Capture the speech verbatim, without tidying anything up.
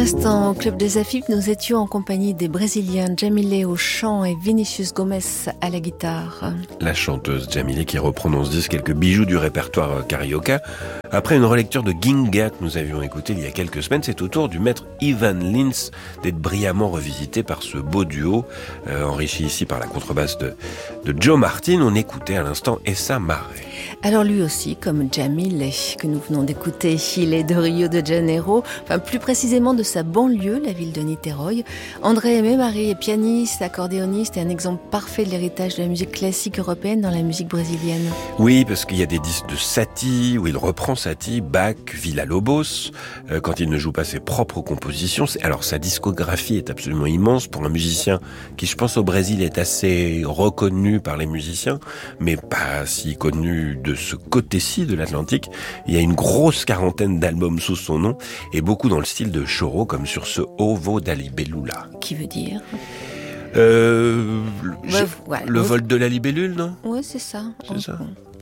l'instant, au Club des Afip, nous étions en compagnie des Brésiliens Djamilé au chant et Vinicius Gomes à la guitare. La chanteuse Djamilé qui reprend dans ce disque quelques bijoux du répertoire carioca. Après une relecture de Ginga que nous avions écouté il y a quelques semaines, c'est au tour du maître Ivan Lins d'être brillamment revisité par ce beau duo, euh, enrichi ici par la contrebasse de, de Joe Martin. On écoutait à l'instant Essa Mare. Alors lui aussi, comme Djamilé, que nous venons d'écouter, il est de Rio de Janeiro, enfin plus précisément de sa banlieue, la ville de Niterói. André Aimé-Marie est pianiste, accordéoniste et un exemple parfait de l'héritage de la musique classique européenne dans la musique brésilienne. Oui, parce qu'il y a des disques de Satie, où il reprend Satie, Bach, Villa-Lobos, euh, quand il ne joue pas ses propres compositions. Alors sa discographie est absolument immense pour un musicien qui, je pense, au Brésil est assez reconnu par les musiciens, mais pas si connu de ce côté-ci de l'Atlantique. Il y a une grosse quarantaine d'albums sous son nom, et beaucoup dans le style de Choro, comme sur ce Ovo da Libélula. Qui veut dire euh, ouais, ouais, Le ouais. vol de la libellule, non? Ouais, c'est ça. C'est ça.